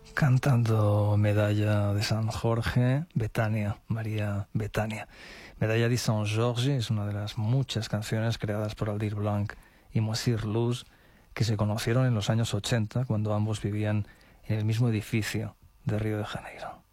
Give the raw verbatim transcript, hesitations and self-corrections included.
Cantando Medalla de San Jorge, Betania, María Betania. Medalla de San Jorge es una de las muchas canciones creadas por Aldir Blanc y Moacir Luz, que se conocieron en los años ochenta, cuando ambos vivían en el mismo edificio de Río de Janeiro.